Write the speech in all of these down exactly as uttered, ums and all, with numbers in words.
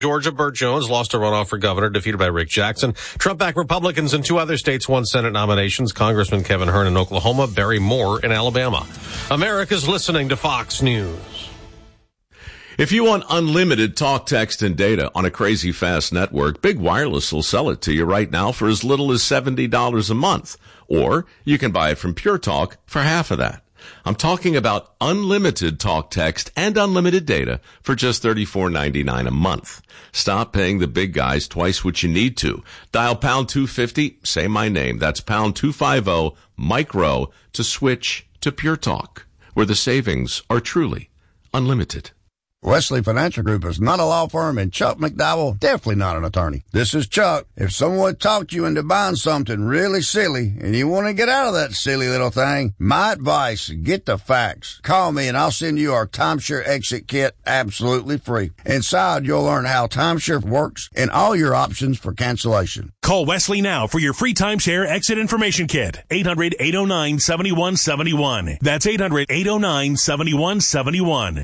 Georgia, Burt Jones lost a runoff for governor, defeated by Rick Jackson. Trump-backed Republicans in two other states won Senate nominations. Congressman Kevin Hern in Oklahoma, Barry Moore in Alabama. America's listening to Fox News. If you want unlimited talk, text, and data on a crazy fast network, Big Wireless will sell it to you right now for as little as seventy dollars a month. Or you can buy it from Pure Talk for half of that. I'm talking about unlimited talk, text, and unlimited data for just thirty-four ninety-nine a month. Stop paying the big guys twice what you need to. Dial pound two fifty, say my name. That's pound two fifty, micro, to switch to Pure Talk, where the savings are truly unlimited. Wesley Financial Group is not a law firm, and Chuck McDowell definitely not an attorney. This is Chuck. If someone talked you into buying something really silly and you want to get out of that silly little thing, my advice, get the facts. Call me and I'll send you our timeshare exit kit absolutely free. Inside, you'll learn how timeshare works and all your options for cancellation. Call Wesley now for your free timeshare exit information kit. eight hundred, eight oh nine, seven one seven one. That's eight hundred, eight oh nine, seven one seven one.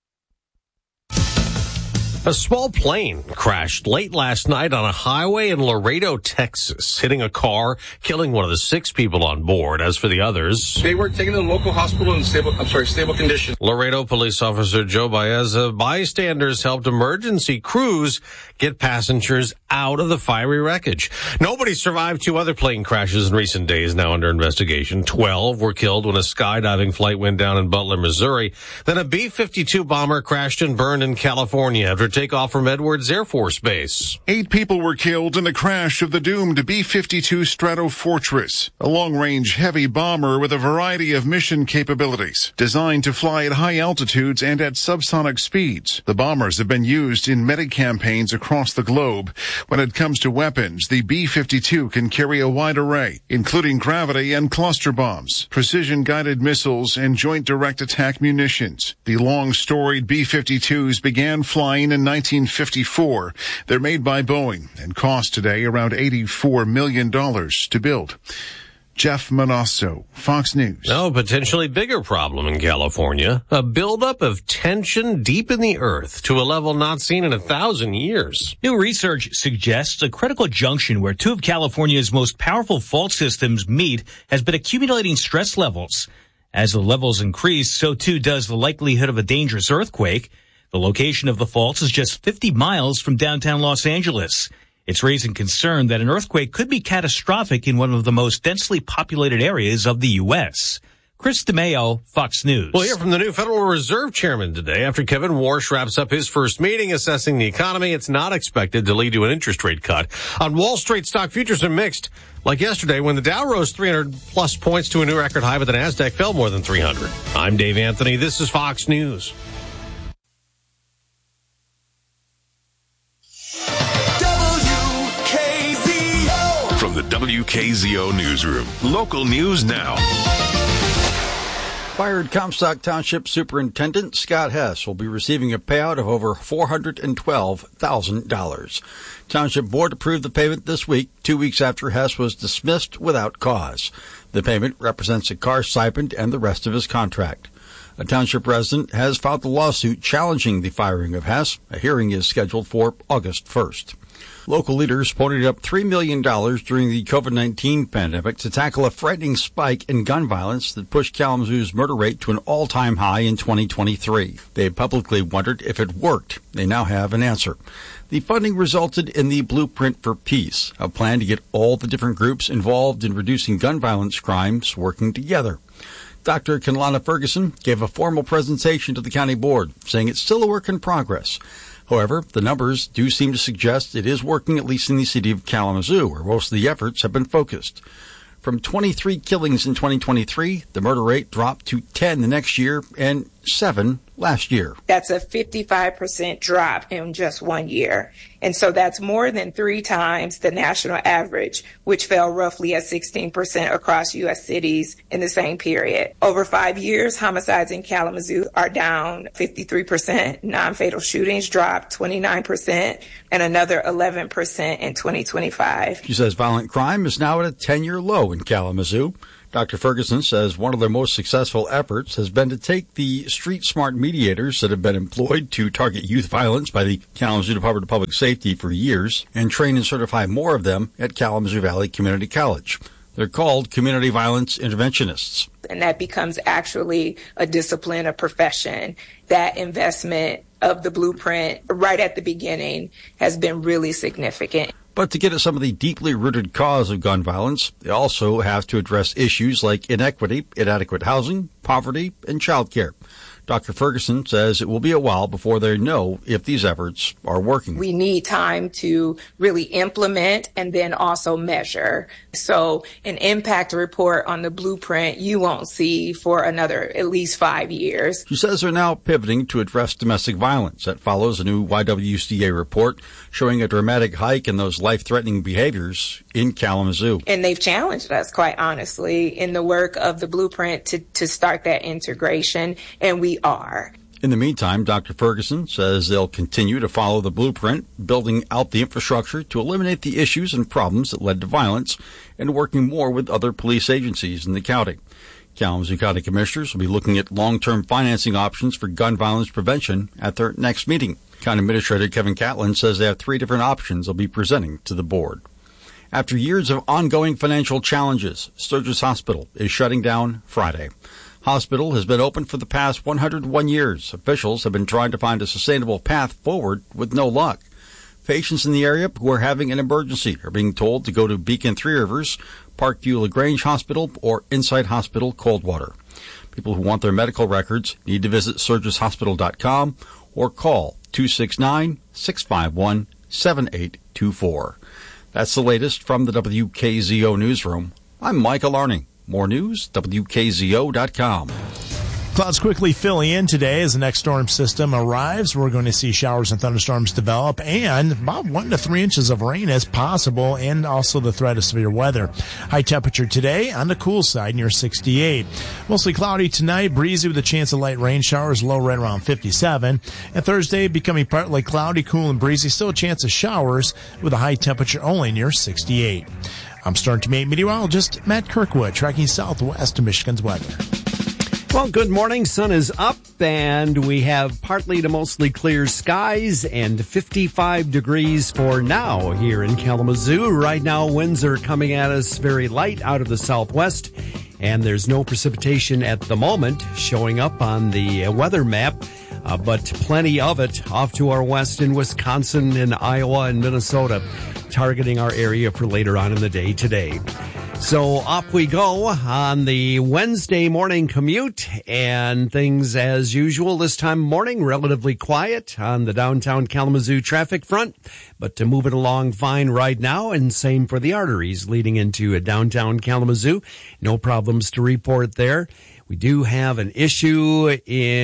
A small plane crashed late last night on a highway in Laredo, Texas, hitting a car, killing one of the six people on board. As for the others, they were taken to the local hospital in stable, I'm sorry, stable condition. Laredo police officer Joe Baeza, bystanders helped emergency crews get passengers out of the fiery wreckage. Nobody survived two other plane crashes in recent days, now under investigation. Twelve were killed when a skydiving flight went down in Butler, Missouri. Then a B fifty-two bomber crashed and burned in California after takeoff from Edwards Air Force Base. Eight people were killed in the crash of the doomed B fifty-two Stratofortress, a long-range heavy bomber with a variety of mission capabilities, designed to fly at high altitudes and at subsonic speeds. The bombers have been used in medic campaigns across the globe. When it comes to weapons, the B fifty-two can carry a wide array, including gravity and cluster bombs, precision-guided missiles, and joint direct attack munitions. The long-storied B fifty-twos began flying in nineteen fifty-four. They're made by Boeing and cost today around eighty-four million dollars to build. Jeff Manasso, Fox News. No, potentially bigger problem in California. A buildup of tension deep in the earth to a level not seen in a thousand years. New research suggests a critical junction where two of California's most powerful fault systems meet has been accumulating stress levels. As the levels increase, so too does the likelihood of a dangerous earthquake. The location of the faults is just fifty miles from downtown Los Angeles. It's raising concern that an earthquake could be catastrophic in one of the most densely populated areas of the U S. Chris DeMeo, Fox News. We'll hear from the new Federal Reserve Chairman today after Kevin Warsh wraps up his first meeting assessing the economy. It's not expected to lead to an interest rate cut. On Wall Street, stock futures are mixed. Like yesterday, when the Dow rose three hundred plus points to a new record high, but the NASDAQ fell more than three hundred. I'm Dave Anthony. This is Fox News. From the W K Z O Newsroom, local news now. Fired Comstock Township Superintendent Scott Hess will be receiving a payout of over four hundred twelve thousand dollars. Township Board approved the payment this week, two weeks after Hess was dismissed without cause. The payment represents a car stipend and the rest of his contract. A township resident has filed a lawsuit challenging the firing of Hess. A hearing is scheduled for August first. Local leaders ponied up three million dollars during the COVID nineteen pandemic to tackle a frightening spike in gun violence that pushed Kalamazoo's murder rate to an all-time high in twenty twenty-three. They publicly wondered if it worked. They now have an answer. The funding resulted in the Blueprint for Peace, a plan to get all the different groups involved in reducing gun violence crimes working together. Doctor Kenlana Ferguson gave a formal presentation to the county board, saying it's still a work in progress. However, the numbers do seem to suggest it is working, at least in the city of Kalamazoo, where most of the efforts have been focused. From twenty-three killings in twenty twenty-three, the murder rate dropped to ten the next year and seven last year. That's a fifty-five percent drop in just one year. And so that's more than three times the national average, which fell roughly at sixteen percent across U S cities in the same period. Over five years, homicides in Kalamazoo are down fifty-three percent. Non-fatal shootings dropped twenty-nine percent and another eleven percent in twenty twenty-five. She says violent crime is now at a ten-year low in Kalamazoo. Doctor Ferguson says one of their most successful efforts has been to take the street smart mediators that have been employed to target youth violence by the Kalamazoo Department of Public Safety for years and train and certify more of them at Kalamazoo Valley Community College. They're called community violence interventionists. And that becomes actually a discipline, a profession. That investment of the blueprint right at the beginning has been really significant. But to get at some of the deeply rooted cause of gun violence, they also have to address issues like inequity, inadequate housing, poverty, and child care. Doctor Ferguson says it will be a while before they know if these efforts are working. We need time to really implement and then also measure. So an impact report on the blueprint you won't see for another at least five years. She says they're now pivoting to address domestic violence. That follows a new Y W C A report showing a dramatic hike in those life-threatening behaviors in Kalamazoo. And they've challenged us, quite honestly, in the work of the blueprint to, to start that integration, and we are. In the meantime, Doctor Ferguson says they'll continue to follow the blueprint, building out the infrastructure to eliminate the issues and problems that led to violence, and working more with other police agencies in the county. Kalamazoo County Commissioners will be looking at long-term financing options for gun violence prevention at their next meeting. County Administrator Kevin Catlin says they have three different options they'll be presenting to the board. After years of ongoing financial challenges, Sturgis Hospital is shutting down Friday. Hospital has been open for the past one hundred one years. Officials have been trying to find a sustainable path forward with no luck. Patients in the area who are having an emergency are being told to go to Beacon Three Rivers, Parkview LaGrange Hospital, or Insight Hospital Coldwater. People who want their medical records need to visit sturgis hospital dot com or call two six nine, six five one, seven eight two four. That's the latest from the W K Z O newsroom. I'm Michael Arning. More news, W K Z O dot com. Clouds quickly filling in today as the next storm system arrives. We're going to see showers and thunderstorms develop and about one to three inches of rain as possible, and also the threat of severe weather. High temperature today on the cool side near sixty-eight. Mostly cloudy tonight, breezy with a chance of light rain showers, low right around fifty-seven. And Thursday becoming partly cloudy, cool and breezy, still a chance of showers with a high temperature only near sixty-eight. I'm Star Team eight meteorologist Matt Kirkwood, tracking southwest of Michigan's weather. Well, good morning. Sun is up, and we have partly to mostly clear skies and fifty-five degrees for now here in Kalamazoo. Right now, winds are coming at us very light out of the southwest, and there's no precipitation at the moment showing up on the weather map, uh, but plenty of it off to our west in Wisconsin and Iowa and Minnesota, targeting our area for later on in the day today. So off we go on the Wednesday morning commute, and things as usual this time morning, relatively quiet on the downtown Kalamazoo traffic front, but to move it along fine right now, and same for the arteries leading into downtown Kalamazoo. No problems to report there. We do have an issue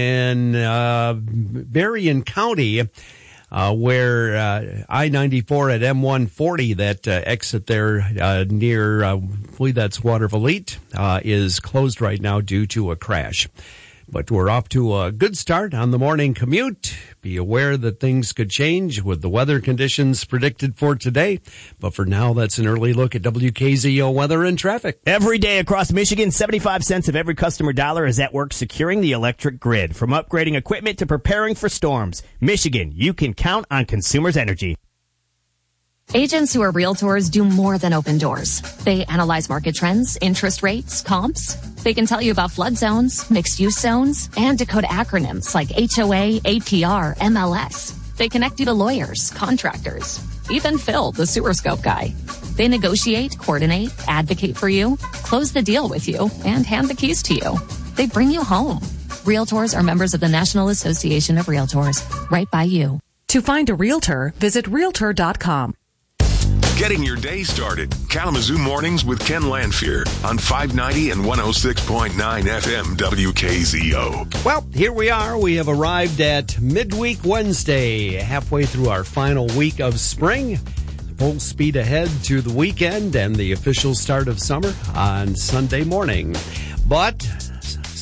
in uh, Berrien County, Uh, where uh, I ninety-four at M one forty, that uh, exit there uh, near, uh, I believe that's Watervliet, uh, is closed right now due to a crash. But we're off to a good start on the morning commute. Be aware that things could change with the weather conditions predicted for today. But for now, that's an early look at W K Z O weather and traffic. Every day across Michigan, seventy-five cents of every customer dollar is at work securing the electric grid. From upgrading equipment to preparing for storms, Michigan, you can count on Consumers Energy. Agents who are realtors do more than open doors. They analyze market trends, interest rates, comps. They can tell you about flood zones, mixed-use zones, and decode acronyms like H O A, A P R, M L S. They connect you to lawyers, contractors, even Phil, the sewer scope guy. They negotiate, coordinate, advocate for you, close the deal with you, and hand the keys to you. They bring you home. Realtors are members of the National Association of Realtors, right by you. To find a realtor, visit realtor dot com. Getting your day started. Kalamazoo Mornings with Ken Lanfear on five ninety and one oh six point nine F M W K Z O. Well, here we are. We have arrived at midweek Wednesday, halfway through our final week of spring. Full speed ahead to the weekend and the official start of summer on Sunday morning. But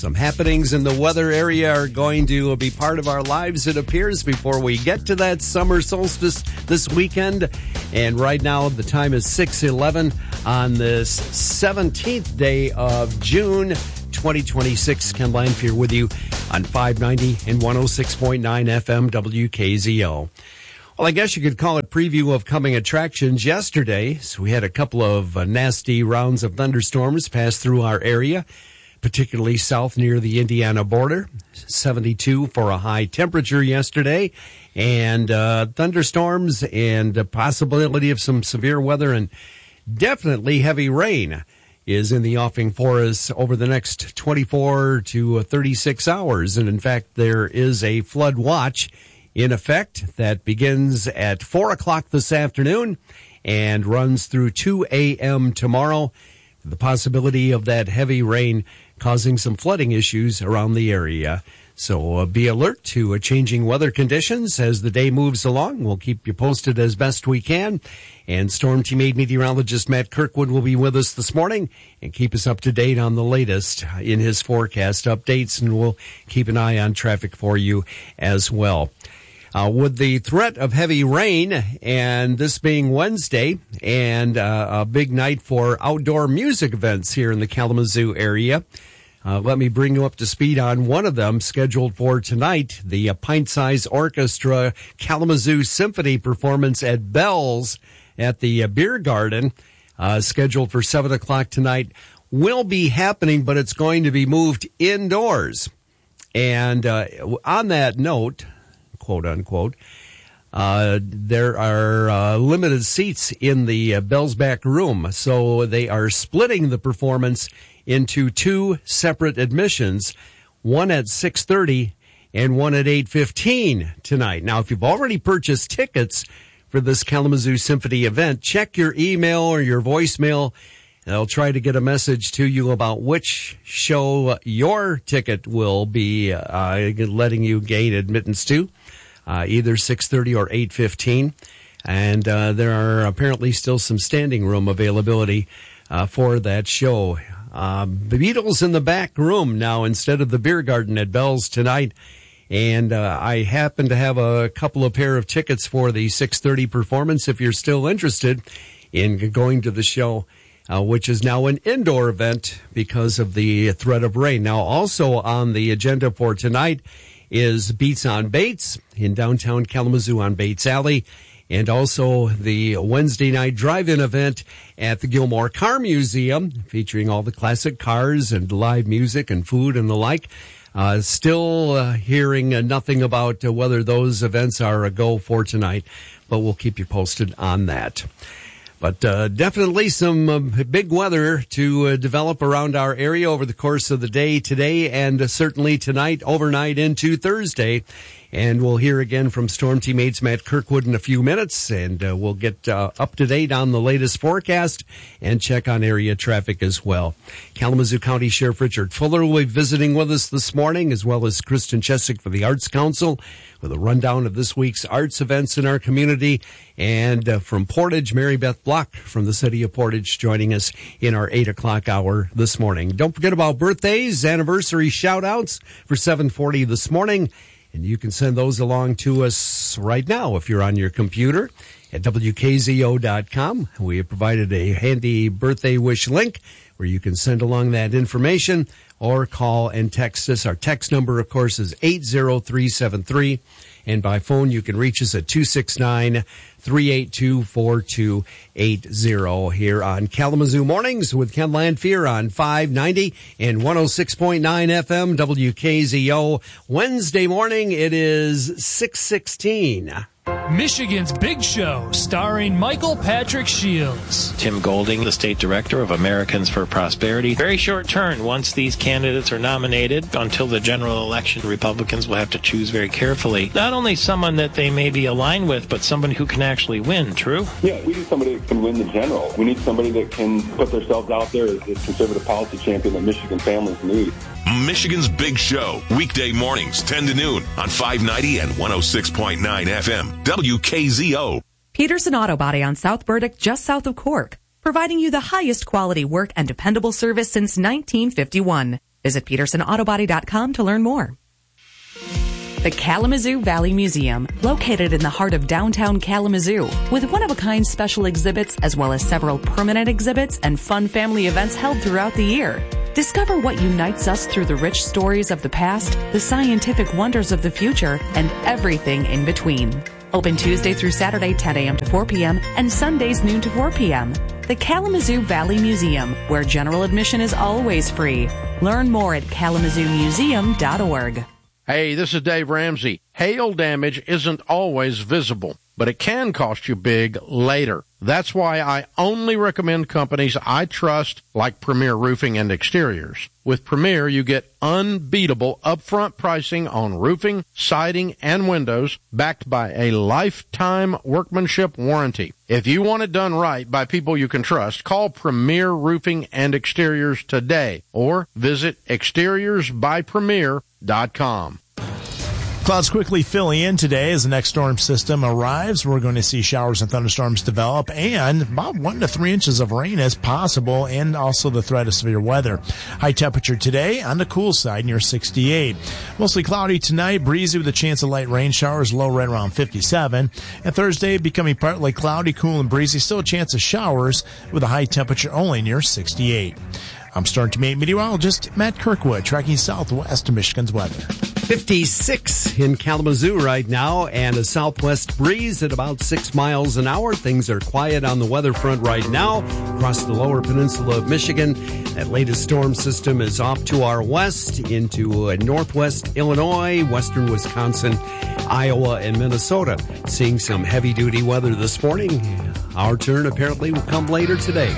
Some happenings in the weather area are going to be part of our lives, it appears, before we get to that summer solstice this weekend. And right now, the time is six eleven on this seventeenth day of June, twenty twenty-six. Ken Lanfear with you on five ninety and one oh six point nine F M W K Z O. Well, I guess you could call it preview of coming attractions yesterday. So we had a couple of uh, nasty rounds of thunderstorms pass through our area, particularly south near the Indiana border. seventy-two for a high temperature yesterday, and uh, thunderstorms and a possibility of some severe weather and definitely heavy rain is in the offing for us over the next twenty-four to thirty-six hours. And in fact, there is a flood watch in effect that begins at four o'clock this afternoon and runs through two a.m. tomorrow. The possibility of that heavy rain causing some flooding issues around the area. So uh, be alert to uh, changing weather conditions as the day moves along. We'll keep you posted as best we can. And Storm Team eight meteorologist Matt Kirkwood will be with us this morning and keep us up to date on the latest in his forecast updates. And we'll keep an eye on traffic for you as well. Uh, with the threat of heavy rain, and this being Wednesday, and uh, a big night for outdoor music events here in the Kalamazoo area, uh, let me bring you up to speed on one of them scheduled for tonight, the uh, Pint Size Orchestra Kalamazoo Symphony performance at Bell's at the uh, Beer Garden, uh, scheduled for seven o'clock tonight, will be happening, but it's going to be moved indoors. And uh, on that note, quote unquote, uh, there are uh, limited seats in the uh, Bell's back room, so they are splitting the performance into two separate admissions, one at six thirty and one at eight fifteen tonight. Now, if you've already purchased tickets for this Kalamazoo Symphony event, check your email or your voicemail. They'll try to get a message to you about which show your ticket will be uh, letting you gain admittance to. Uh, either six thirty or eight fifteen. And uh, there are apparently still some standing room availability uh, for that show. Uh, the Beatles in the back room now instead of the Beer Garden at Bell's tonight. And uh, I happen to have a couple of pair of tickets for the six thirty performance if you're still interested in going to the show, uh, which is now an indoor event because of the threat of rain. Now, also on the agenda for tonight is Beats on Bates in downtown Kalamazoo on Bates Alley, and also the Wednesday night drive-in event at the Gilmore Car Museum featuring all the classic cars and live music and food and the like. Uh, still uh, hearing uh, nothing about uh, whether those events are a go for tonight, but we'll keep you posted on that. But uh, definitely some uh, big weather to uh, develop around our area over the course of the day today and uh, certainly tonight, overnight into Thursday. And we'll hear again from Storm Teammates Matt Kirkwood in a few minutes, and uh, we'll get uh, up to date on the latest forecast and check on area traffic as well. Kalamazoo County Sheriff Richard Fuller will be visiting with us this morning, as well as Kristen Chesick for the Arts Council, with a rundown of this week's arts events in our community. And uh, from Portage, Mary Beth Block from the city of Portage joining us in our eight o'clock hour this morning. Don't forget about birthdays, anniversary shout-outs for seven forty this morning. And you can send those along to us right now if you're on your computer at W K Z O dot com. We have provided a handy birthday wish link where you can send along that information or call and text us. Our text number, of course, is eight zero three seven three. And by phone, you can reach us at two six nine, three eight two, four two eight zero here on Kalamazoo Mornings with Ken Lanfear on five ninety and one oh six point nine F M W K Z O. Wednesday morning, it is six sixteen. Michigan's Big Show, starring Michael Patrick Shields. Tim Golding, the state director of Americans for Prosperity. Very short turn once these candidates are nominated. Until the general election, Republicans will have to choose very carefully. Not only someone that they may be aligned with, but someone who can actually win, true? Yeah, we need somebody that can win the general. We need somebody that can put themselves out there as the conservative policy champion that Michigan families need. Michigan's Big Show, weekday mornings, ten to noon on five ninety and one oh six point nine F M, W K Z O. Peterson Auto Body on South Burdick, just south of Cork, providing you the highest quality work and dependable service since nineteen fifty-one. Visit peterson auto body dot com to learn more. The Kalamazoo Valley Museum, located in the heart of downtown Kalamazoo, with one-of-a-kind special exhibits as well as several permanent exhibits and fun family events held throughout the year. Discover what unites us through the rich stories of the past, the scientific wonders of the future, and everything in between. Open Tuesday through Saturday, ten a.m. to four p.m., and Sundays, noon to four p.m. The Kalamazoo Valley Museum, where general admission is always free. Learn more at kalamazoo museum dot org. Hey, this is Dave Ramsey. Hail damage isn't always visible, but it can cost you big later. That's why I only recommend companies I trust, like Premier Roofing and Exteriors. With Premier, you get unbeatable upfront pricing on roofing, siding, and windows, backed by a lifetime workmanship warranty. If you want it done right by people you can trust, call Premier Roofing and Exteriors today, or visit exteriors by premier dot com. Clouds quickly filling in today as the next storm system arrives. We're going to see showers and thunderstorms develop, and about one to three inches of rain is possible, and also the threat of severe weather. High temperature today on the cool side near sixty-eight. Mostly cloudy tonight, breezy with a chance of light rain showers, low right around fifty-seven. And Thursday becoming partly cloudy, cool and breezy, still a chance of showers with a high temperature only near sixty-eight. I'm Storm Team eight meteorologist Matt Kirkwood, tracking southwest to Michigan's weather. fifty-six in Kalamazoo right now, and a southwest breeze at about six miles an hour. Things are quiet on the weather front right now across the lower peninsula of Michigan. That latest storm system is off to our west into uh, northwest Illinois, western Wisconsin, Iowa, and Minnesota. Seeing some heavy-duty weather this morning. Our turn apparently will come later today.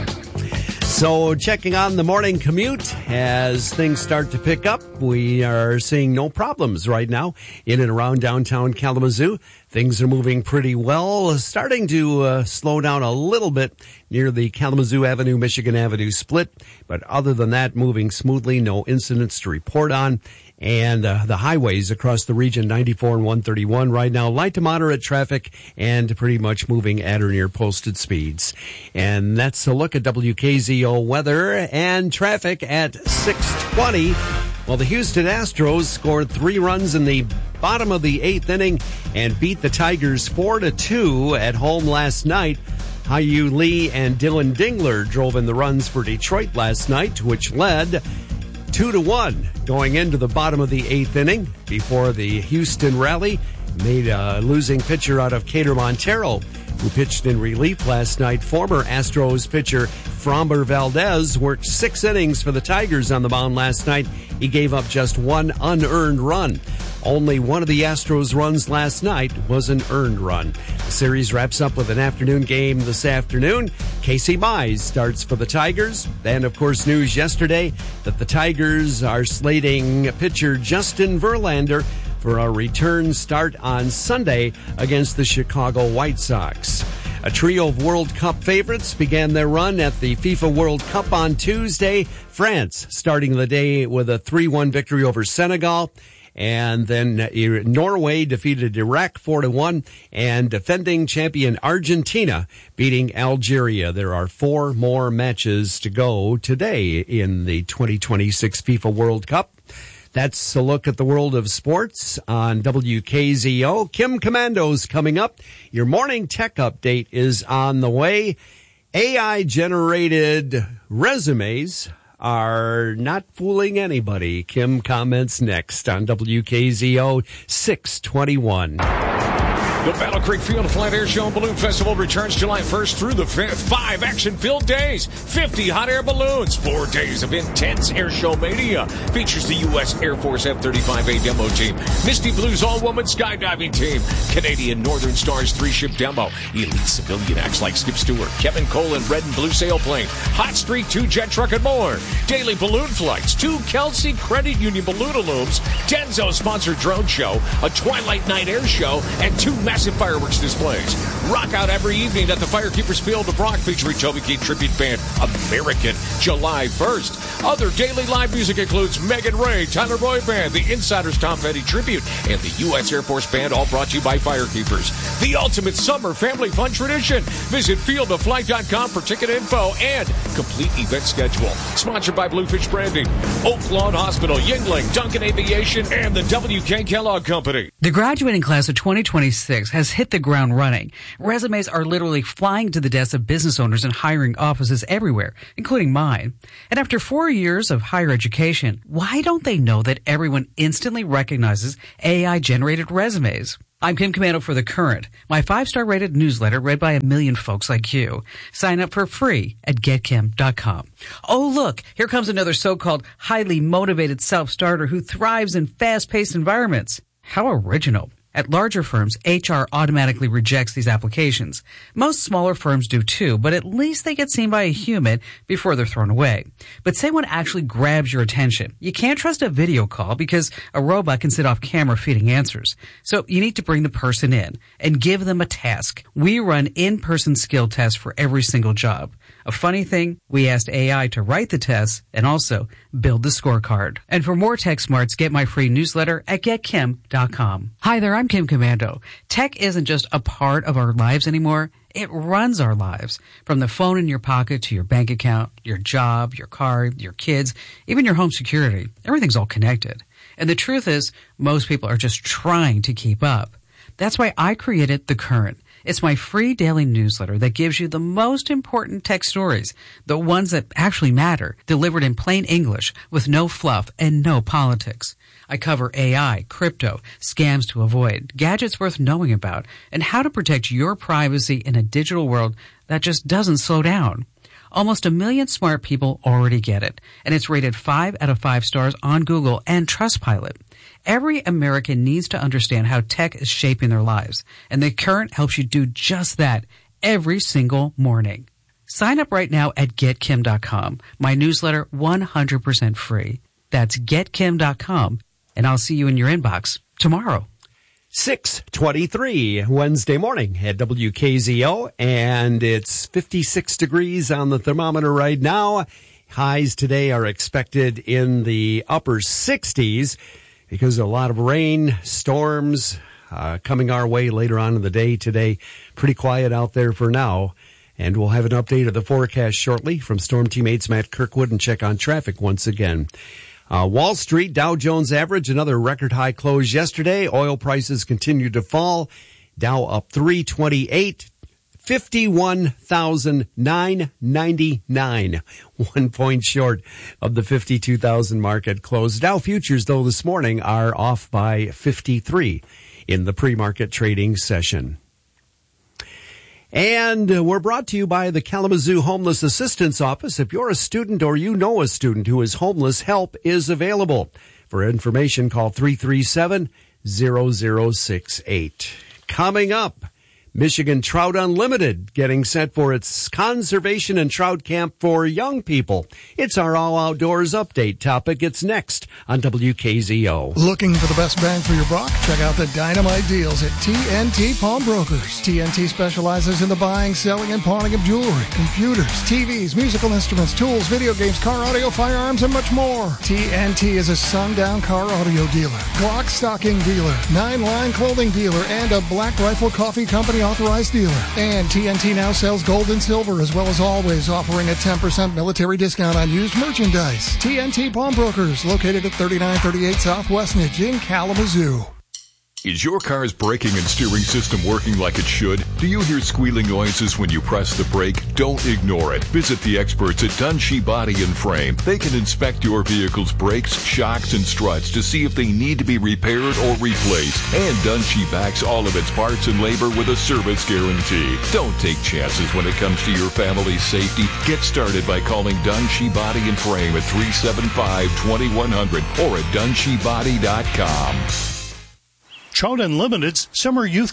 So checking on the morning commute as things start to pick up. We are seeing no problems right now in and around downtown Kalamazoo. Things are moving pretty well, starting to uh, slow down a little bit near the Kalamazoo Avenue, Michigan Avenue split. But other than that, moving smoothly, no incidents to report on. And uh, the highways across the region, ninety-four and one thirty-one, right now, light to moderate traffic and pretty much moving at or near posted speeds. And that's a look at W K Z O weather and traffic at six twenty. Well, the Houston Astros scored three runs in the bottom of the eighth inning and beat the Tigers four to two at home last night. Hyu Lee and Dylan Dingler drove in the runs for Detroit last night, which led two to one going into the bottom of the eighth inning before the Houston rally made a losing pitcher out of Cater Montero, who pitched in relief last night. Former Astros pitcher Framber Valdez worked six innings for the Tigers on the mound last night. He gave up just one unearned run. Only one of the Astros' runs last night was an earned run. The series wraps up with an afternoon game this afternoon. Casey Mize starts for the Tigers. And, of course, news yesterday that the Tigers are slating pitcher Justin Verlander for a return start on Sunday against the Chicago White Sox. A trio of World Cup favorites began their run at the FIFA World Cup on Tuesday. France starting the day with a three one victory over Senegal. And then Norway defeated Iraq four to one, and defending champion Argentina beating Algeria. There are four more matches to go today in the twenty twenty-six FIFA World Cup. That's a look at the world of sports on W K Z O. Kim Commando's coming up. Your morning tech update is on the way. A I-generated resumes are not fooling anybody. Kim comments next on W K Z O six twenty-one. The Battle Creek Field Flat Air Show and Balloon Festival returns July first through the fifth. Five action-filled days, fifty hot air balloons, four days of intense air show mania. Features the U S Air Force F thirty-five A demo team, Misty Blues all-woman skydiving team, Canadian Northern Stars three-ship demo, elite civilian acts like Skip Stewart, Kevin Cole and Red and Blue Sailplane, Hot Streak two jet truck and more. Daily balloon flights, two Kelsey Credit Union balloon illumes, Denso-sponsored drone show, a Twilight Night air show, and two massive fireworks displays. Rock out every evening at the Firekeepers Field of Rock featuring Toby Keith tribute band American, July first. Other daily live music includes Megan Ray, Tyler Roy Band, The Insiders Tom Petty Tribute, and the U S Air Force Band, all brought to you by Firekeepers. The ultimate summer family fun tradition. Visit field of flight dot com for ticket info and complete event schedule. Sponsored by Bluefish Branding, Oak Lawn Hospital, Yingling, Duncan Aviation, and the W K Kellogg Company. The graduating class of twenty twenty-six has hit the ground running. Resumes are literally flying to the desks of business owners and hiring offices everywhere, including mine. And after four years of higher education, why don't they know that everyone instantly recognizes A I-generated resumes? I'm Kim Commando for The Current, my five-star rated newsletter read by a million folks like you. Sign up for free at get kim dot com. Oh, look, here comes another so-called highly motivated self-starter who thrives in fast-paced environments. How original. At larger firms, H R automatically rejects these applications. Most smaller firms do too, but at least they get seen by a human before they're thrown away. But say one actually grabs your attention. You can't trust a video call because a robot can sit off camera feeding answers. So you need to bring the person in and give them a task. We run in-person skill tests for every single job. A funny thing, we asked A I to write the tests and also build the scorecard. And for more tech smarts, get my free newsletter at get kim dot com. Hi there, I'm Kim Commando. Tech isn't just a part of our lives anymore. It runs our lives. From the phone in your pocket to your bank account, your job, your car, your kids, even your home security. Everything's all connected. And the truth is, most people are just trying to keep up. That's why I created The Current. It's my free daily newsletter that gives you the most important tech stories, the ones that actually matter, delivered in plain English with no fluff and no politics. I cover A I, crypto, scams to avoid, gadgets worth knowing about, and how to protect your privacy in a digital world that just doesn't slow down. Almost a million smart people already get it, and it's rated five out of five stars on Google and Trustpilot. Every American needs to understand how tech is shaping their lives, and The Current helps you do just that every single morning. Sign up right now at get kim dot com. My newsletter, one hundred percent free. That's get kim dot com, and I'll see you in your inbox tomorrow. six twenty-three Wednesday morning at W K Z O, and it's fifty-six degrees on the thermometer right now. Highs today are expected in the upper sixties because of a lot of rain, storms uh, coming our way later on in the day today. Pretty quiet out there for now, and we'll have an update of the forecast shortly from Storm Teammates Matt Kirkwood and check on traffic once again. Uh, Wall Street, Dow Jones average, another record high close yesterday. Oil prices continue to fall. Dow up three twenty-eight, fifty-one thousand nine hundred ninety-nine, one point short of the fifty-two thousand mark at close. Dow futures, though, this morning are off by fifty-three in the pre-market trading session. And we're brought to you by the Kalamazoo Homeless Assistance Office. If you're a student or you know a student who is homeless, help is available. For information, call three three seven, zero zero six eight. Coming up, Michigan Trout Unlimited getting set for its conservation and trout camp for young people. It's our all outdoors update topic. It's next on W K Z O. Looking for the best bang for your buck? Check out the dynamite deals at T N T Pawnbrokers. T N T specializes in the buying, selling, and pawning of jewelry, computers, T Vs, musical instruments, tools, video games, car audio, firearms, and much more. T N T is a sundown car audio dealer, Glock stocking dealer, Nine Line clothing dealer, and a Black Rifle Coffee Company authorized dealer. And T N T now sells gold and silver, as well as always offering a ten percent military discount on used merchandise. T N T Pawnbrokers, located at thirty-nine thirty-eight South Westnedge in Kalamazoo. Is your car's braking and steering system working like it should? Do you hear squealing noises when you press the brake? Don't ignore it. Visit the experts at Dunshee Body and Frame. They can inspect your vehicle's brakes, shocks, and struts to see if they need to be repaired or replaced. And Dunshee backs all of its parts and labor with a service guarantee. Don't take chances when it comes to your family's safety. Get started by calling Dunshee Body and Frame at three seven five, two one zero zero or at dunshee body dot com. Trout Unlimited's Summer Youth Camp.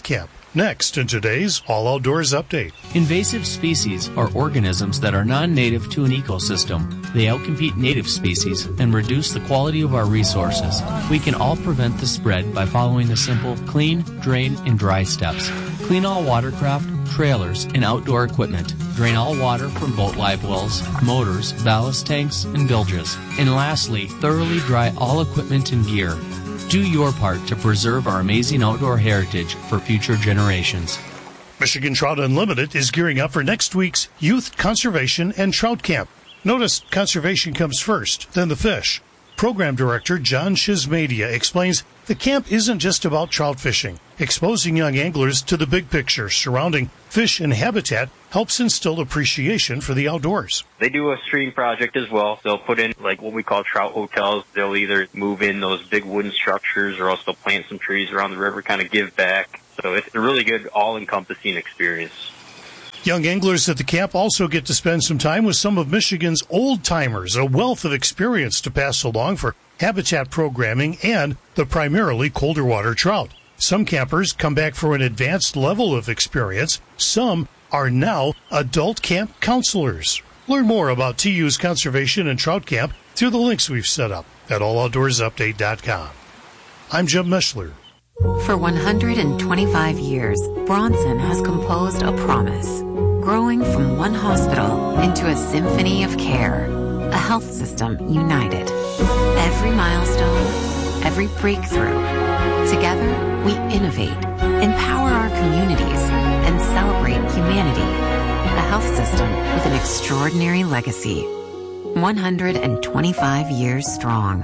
Next in today's All Outdoors Update. Invasive species are organisms that are non-native to an ecosystem. They outcompete native species and reduce the quality of our resources. We can all prevent the spread by following the simple clean, drain, and dry steps. Clean all watercraft, trailers, and outdoor equipment. Drain all water from boat live wells, motors, ballast tanks, and bilges. And lastly, thoroughly dry all equipment and gear. Do your part to preserve our amazing outdoor heritage for future generations. Michigan Trout Unlimited is gearing up for next week's Youth Conservation and Trout Camp. Notice conservation comes first, then the fish. Program Director John Shizmadia explains the camp isn't just about trout fishing. Exposing young anglers to the big picture surrounding fish and habitat helps instill appreciation for the outdoors. They do a stream project as well. They'll put in like what we call trout hotels. They'll either move in those big wooden structures or else they'll plant some trees around the river, kind of give back. So it's a really good all-encompassing experience. Young anglers at the camp also get to spend some time with some of Michigan's old-timers, a wealth of experience to pass along for habitat programming and the primarily colder water trout. Some campers come back for an advanced level of experience. Some are now adult camp counselors. Learn more about T U's Conservation and Trout Camp through the links we've set up at all outdoors update dot com. I'm Jim Mishler. For one hundred twenty-five years, Bronson has composed a promise, growing from one hospital into a symphony of care, a health system united. Every milestone, every breakthrough. Together, we innovate, empower our communities, and celebrate humanity. A health system with an extraordinary legacy. one hundred twenty-five years strong.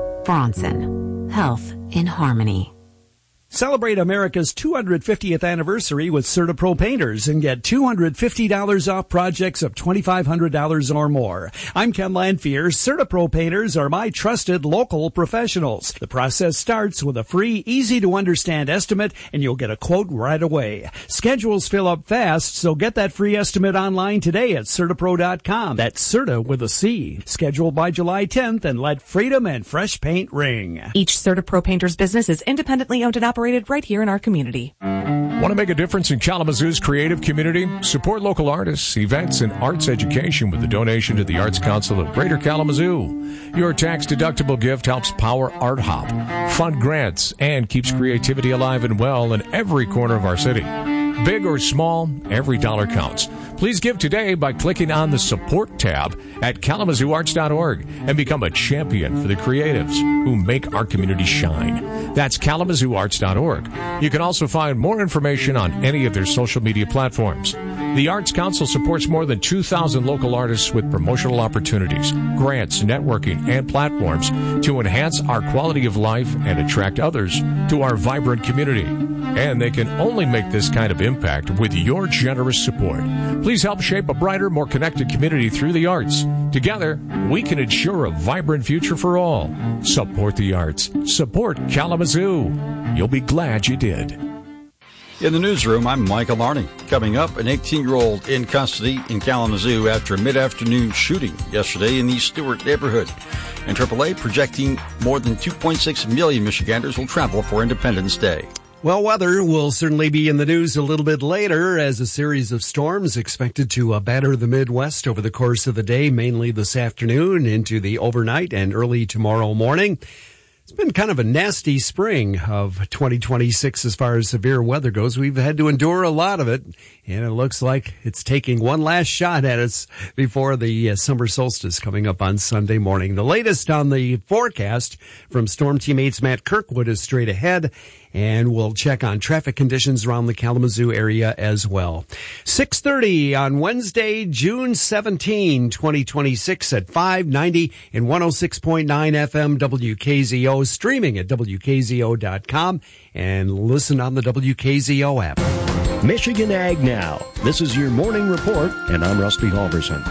Bronson. Health in harmony. Celebrate America's two hundred fiftieth anniversary with CertaPro Painters and get two hundred fifty dollars off projects of twenty-five hundred dollars or more. I'm Ken Lanfear. CertaPro Painters are my trusted local professionals. The process starts with a free, easy-to-understand estimate, and you'll get a quote right away. Schedules fill up fast, so get that free estimate online today at Certapro dot com. That's Certa with a C. Schedule by July tenth, and let freedom and fresh paint ring. Each CertaPro Painters business is independently owned and operated right here in our community. Want to make a difference in Kalamazoo's creative community? Support local artists, events, and arts education with a donation to the Arts Council of Greater Kalamazoo. Your tax-deductible gift helps power Art Hop, fund grants, and keeps creativity alive and well in every corner of our city. Big or small, every dollar counts. Please give today by clicking on the Support tab at kalamazoo arts dot org and become a champion for the creatives who make our community shine. That's kalamazoo arts dot org. You can also find more information on any of their social media platforms. The Arts Council supports more than two thousand local artists with promotional opportunities, grants, networking, and platforms to enhance our quality of life and attract others to our vibrant community. And they can only make this kind of impact with your generous support. Please help shape a brighter, more connected community through the arts. Together, we can ensure a vibrant future for all. Support the arts. Support Kalamazoo. You'll be glad you did. In the newsroom, I'm Michael Marning. Coming up, an eighteen-year-old in custody in Kalamazoo after a mid-afternoon shooting yesterday in the Stewart neighborhood. And triple A projecting more than two point six million Michiganders will travel for Independence Day. Well, weather will certainly be in the news a little bit later as a series of storms expected to uh, batter the Midwest over the course of the day, mainly this afternoon into the overnight and early tomorrow morning. It's been kind of a nasty spring of twenty twenty-six as far as severe weather goes. We've had to endure a lot of it, and it looks like it's taking one last shot at us before the uh, summer solstice coming up on Sunday morning. The latest on the forecast from Storm Teammates Matt Kirkwood is straight ahead, and we'll check on traffic conditions around the Kalamazoo area as well. six thirty on Wednesday, June seventeenth, twenty twenty-six at five ninety and one oh six point nine F M W K Z O, streaming at W K Z O dot com and listen on the W K Z O app. Michigan Ag Now. This is your morning report, and I'm Rusty Halverson.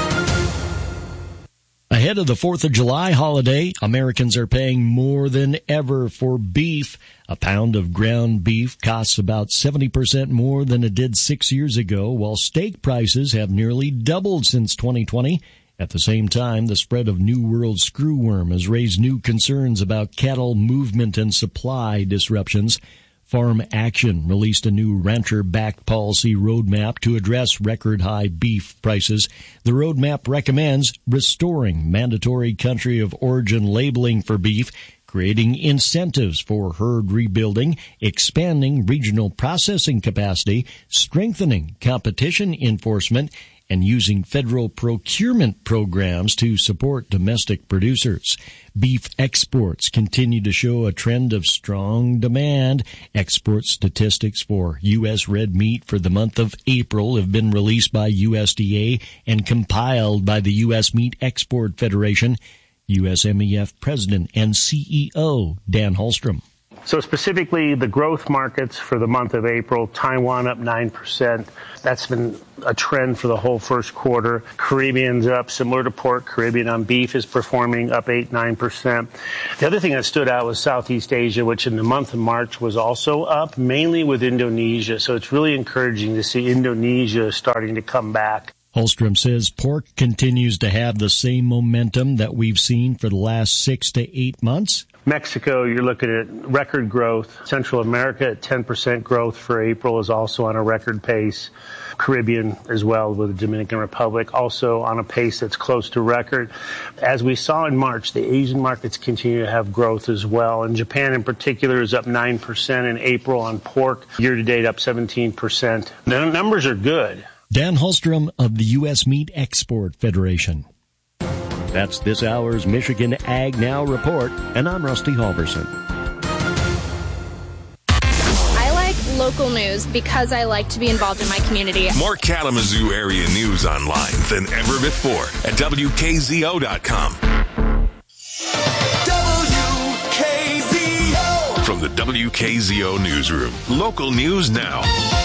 Ahead of the fourth of July holiday, Americans are paying more than ever for beef. A pound of ground beef costs about seventy percent more than it did six years ago, while steak prices have nearly doubled since twenty twenty. At the same time, the spread of New World screwworm has raised new concerns about cattle movement and supply disruptions. Farm Action released a new rancher-backed policy roadmap to address record-high beef prices. The roadmap recommends restoring mandatory country of origin labeling for beef, creating incentives for herd rebuilding, expanding regional processing capacity, strengthening competition enforcement, and using federal procurement programs to support domestic producers. Beef exports continue to show a trend of strong demand. Export statistics for U S red meat for the month of April have been released by U S D A and compiled by the U S Meat Export Federation. U S M E F President and C E O Dan Holstrom. So specifically, the growth markets for the month of April, Taiwan up nine percent. That's been a trend for the whole first quarter. Caribbean's up, similar to pork. Caribbean on beef is performing up eight, nine percent. The other thing that stood out was Southeast Asia, which in the month of March was also up, mainly with Indonesia. So it's really encouraging to see Indonesia starting to come back. Holstrom says pork continues to have the same momentum that we've seen for the last six to eight months. Mexico, you're looking at record growth. Central America at ten percent growth for April is also on a record pace. Caribbean as well, with the Dominican Republic also on a pace that's close to record. As we saw in March, the Asian markets continue to have growth as well. And Japan in particular is up nine percent in April on pork. Year to date up seventeen percent. The numbers are good. Dan Holstrom of the U S Meat Export Federation. That's this hour's Michigan Ag Now report, and I'm Rusty Halverson. I like local news because I like to be involved in my community. More Kalamazoo area news online than ever before at W K Z O dot com. W K Z O From the W K Z O newsroom, local news now.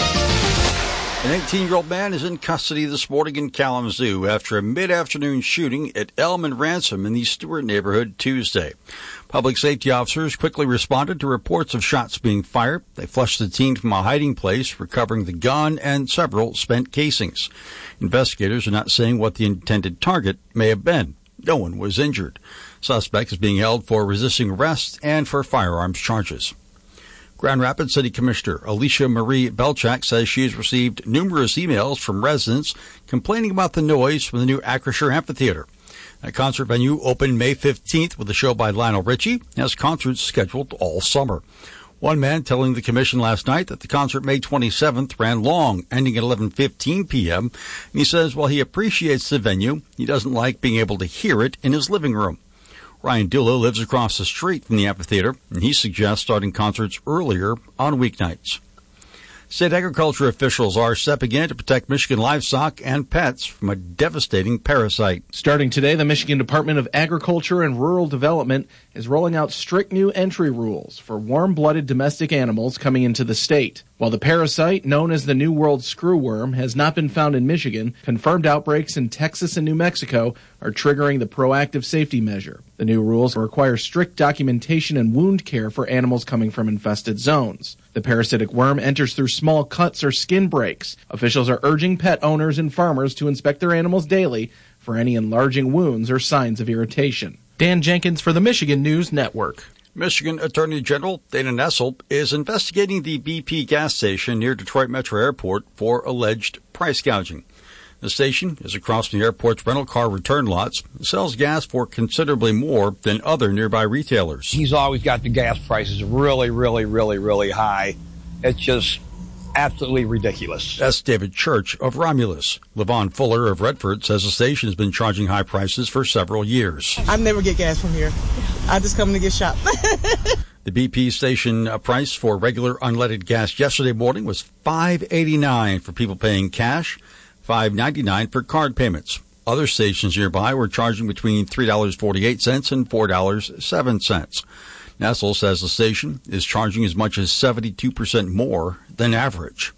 An eighteen-year-old man is in custody this morning in Kalamazoo after a mid-afternoon shooting at Elm and Ransom in the Stewart neighborhood Tuesday. Public safety officers quickly responded to reports of shots being fired. They flushed the teen from a hiding place, recovering the gun and several spent casings. Investigators are not saying what the intended target may have been. No one was injured. Suspect is being held for resisting arrest and for firearms charges. Grand Rapids City Commissioner Alicia Marie Belchak says she has received numerous emails from residents complaining about the noise from the new Acrisure Amphitheater. A concert venue opened May fifteenth with a show by Lionel Richie, has concerts scheduled all summer. One man telling the commission last night that the concert May twenty-seventh ran long, ending at eleven fifteen p.m. And he says while he appreciates the venue, he doesn't like being able to hear it in his living room. Ryan Dula lives across the street from the amphitheater, and he suggests starting concerts earlier on weeknights. State agriculture officials are stepping in to protect Michigan livestock and pets from a devastating parasite. Starting today, the Michigan Department of Agriculture and Rural Development is rolling out strict new entry rules for warm-blooded domestic animals coming into the state. While the parasite, known as the New World screwworm, has not been found in Michigan, confirmed outbreaks in Texas and New Mexico are triggering the proactive safety measure. The new rules require strict documentation and wound care for animals coming from infested zones. The parasitic worm enters through small cuts or skin breaks. Officials are urging pet owners and farmers to inspect their animals daily for any enlarging wounds or signs of irritation. Dan Jenkins for the Michigan News Network. Michigan Attorney General Dana Nessel is investigating the B P gas station near Detroit Metro Airport for alleged price gouging. The station is across from the airport's rental car return lots. It sells gas for considerably more than other nearby retailers. He's always got the gas prices really, really, really, really high. It's just absolutely ridiculous. That's David Church of Romulus. Levon Fuller of Redford says the station has been charging high prices for several years. I never get gas from here. I just come to get shot. The B P station price for regular unleaded gas yesterday morning was five eighty-nine for people paying cash, five ninety-nine for card payments. Other stations nearby were charging between three dollars and forty-eight cents and four dollars and seven cents. Nessel says the station is charging as much as seventy-two percent more than average.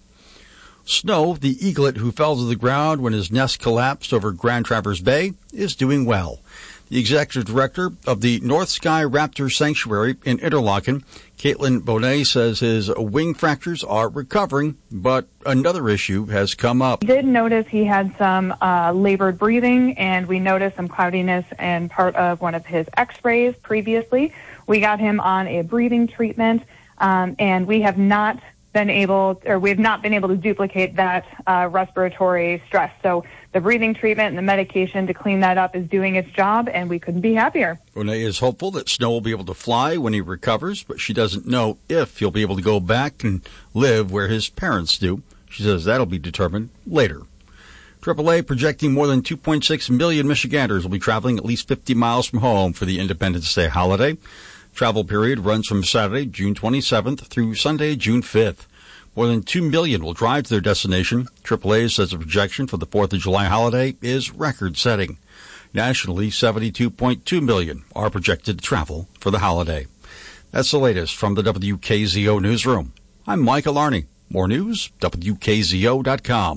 Snow, the eaglet who fell to the ground when his nest collapsed over Grand Traverse Bay, is doing well. The executive director of the North Sky Raptor Sanctuary in Interlaken, Caitlin Bonet, says his wing fractures are recovering, but another issue has come up. We did notice he had some uh, labored breathing, and we noticed some cloudiness in part of one of his x-rays previously. We got him on a breathing treatment. um, and we have not been able, or we have not been able to duplicate that uh, respiratory stress. So the breathing treatment and the medication to clean that up is doing its job, and we couldn't be happier. Renee is hopeful that Snow will be able to fly when he recovers, but she doesn't know if he'll be able to go back and live where his parents do. She says that'll be determined later. triple A projecting more than two point six million Michiganders will be traveling at least fifty miles from home for the Independence Day holiday. Travel period runs from Saturday, June twenty-seventh through Sunday, June fifth. More than two million will drive to their destination. triple A says the projection for the fourth of July holiday is record-setting. Nationally, seventy-two point two million are projected to travel for the holiday. That's the latest from the W K Z O newsroom. I'm Michael Arney. More news, W K Z O dot com.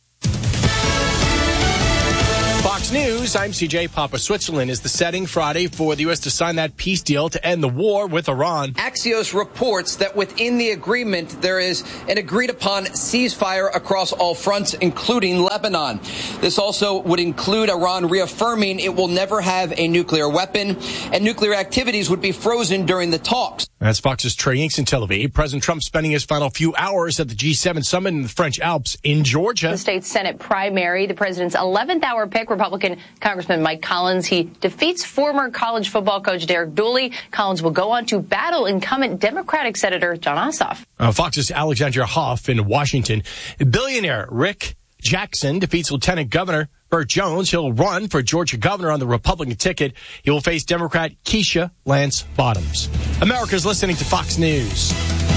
Fox News, I'm C J. Papa. Switzerland is the setting Friday for the U S to sign that peace deal to end the war with Iran. Axios reports that within the agreement, there is an agreed-upon ceasefire across all fronts, including Lebanon. This also would include Iran reaffirming it will never have a nuclear weapon, and nuclear activities would be frozen during the talks. That's Fox's Trey Inks in Tel Aviv. President Trump spending his final few hours at the G seven summit in the French Alps in Georgia. The state Senate primary, the president's eleventh hour pick, Republican Congressman Mike Collins. He defeats former college football coach Derek Dooley. Collins will go on to battle incumbent Democratic Senator Jon Ossoff. Uh, Fox's Alexandria Hoff in Washington. Billionaire Rick Jackson defeats Lieutenant Governor Burt Jones. He'll run for Georgia governor on the Republican ticket. He will face Democrat Keisha Lance Bottoms. America's listening to Fox News.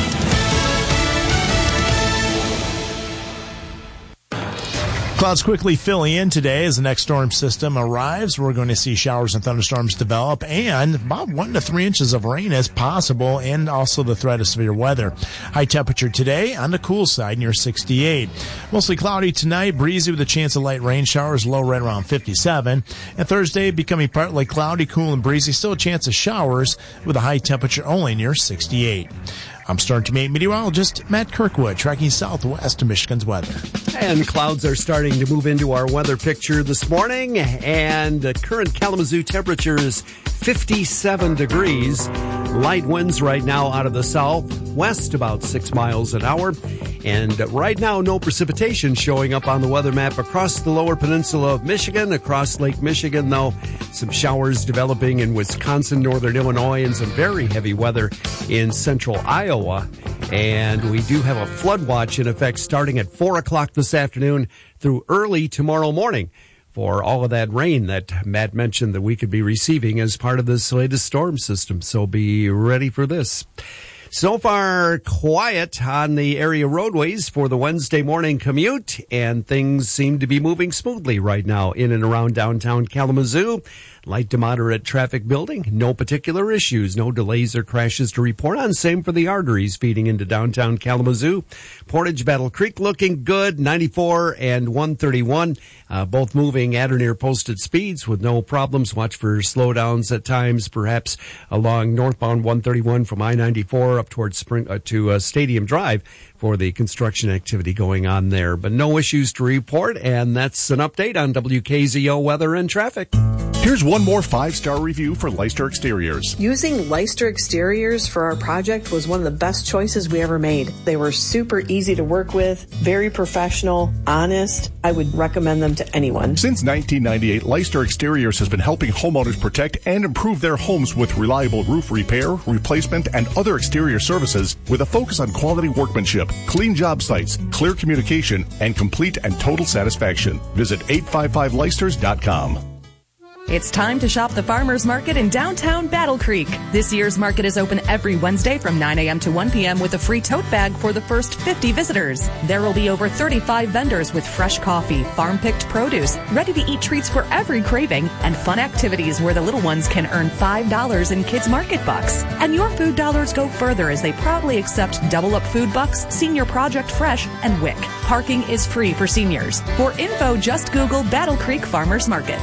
Clouds quickly filling in today as the next storm system arrives. We're going to see showers and thunderstorms develop, and about one to three inches of rain is possible, and also the threat of severe weather. High temperature today on the cool side near sixty-eight. Mostly cloudy tonight, breezy with a chance of light rain showers, low right around fifty-seven. And Thursday becoming partly cloudy, cool and breezy, still a chance of showers with a high temperature only near sixty-eight. I'm Storm Team eight meteorologist Matt Kirkwood, tracking southwest to Michigan's weather. And clouds are starting to move into our weather picture this morning, and the current Kalamazoo temperature is fifty-seven degrees. Light winds right now out of the southwest, about six miles an hour. And right now, no precipitation showing up on the weather map across the lower peninsula of Michigan, across Lake Michigan, though. Some showers developing in Wisconsin, northern Illinois, and some very heavy weather in central Iowa. And we do have a flood watch in effect starting at four o'clock this afternoon through early tomorrow morning for all of that rain that Matt mentioned that we could be receiving as part of this latest storm system. So be ready for this. So far, quiet on the area roadways for the Wednesday morning commute, and things seem to be moving smoothly right now in and around downtown Kalamazoo. Light to moderate traffic building. No particular issues. No delays or crashes to report on. Same for the arteries feeding into downtown Kalamazoo. Portage, Battle Creek looking good. ninety-four and one thirty-one. Uh, both moving at or near posted speeds with no problems. Watch for slowdowns at times, perhaps along northbound one thirty-one from I ninety-four up towards Spring uh, to uh, Stadium Drive for the construction activity going on there. But no issues to report, and that's an update on W K Z O weather and traffic. Here's one more five-star review for Leicester Exteriors. Using Leicester Exteriors for our project was one of the best choices we ever made. They were super easy to work with, very professional, honest. I would recommend them to anyone. Since nineteen ninety-eight, Leicester Exteriors has been helping homeowners protect and improve their homes with reliable roof repair, replacement, and other exterior services with a focus on quality workmanship, clean job sites, clear communication, and complete and total satisfaction. Visit eight five five leicesters dot com. It's time to shop the Farmers Market in downtown Battle Creek. This year's market is open every Wednesday from nine a.m. to one p.m. with a free tote bag for the first fifty visitors. There will be over thirty-five vendors with fresh coffee, farm-picked produce, ready-to-eat treats for every craving, and fun activities where the little ones can earn five dollars in Kids Market Bucks. And your food dollars go further as they proudly accept Double Up Food Bucks, Senior Project Fresh, and W I C. Parking is free for seniors. For info, just Google Battle Creek Farmers Market.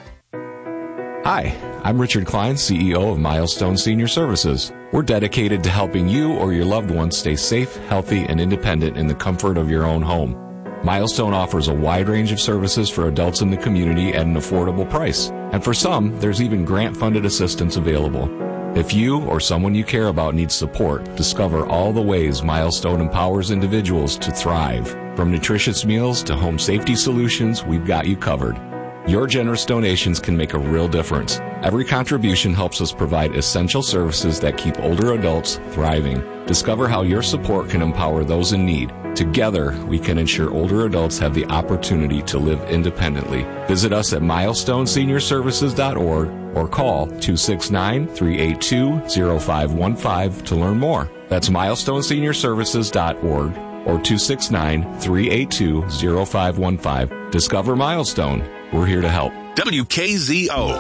Hi, I'm Richard Klein, C E O of Milestone Senior Services. We're dedicated to helping you or your loved ones stay safe, healthy, and independent in the comfort of your own home. Milestone offers a wide range of services for adults in the community at an affordable price. And for some, there's even grant-funded assistance available. If you or someone you care about needs support, discover all the ways Milestone empowers individuals to thrive. From nutritious meals to home safety solutions, we've got you covered. Your generous donations can make a real difference. Every contribution helps us provide essential services that keep older adults thriving. Discover how your support can empower those in need. Together, we can ensure older adults have the opportunity to live independently. Visit us at milestone senior services dot org or call two six nine, three eight two, zero five one five to learn more. That's milestone senior services dot org or two six nine, three eight two, zero five one five. Discover Milestone. We're here to help. W K Z O.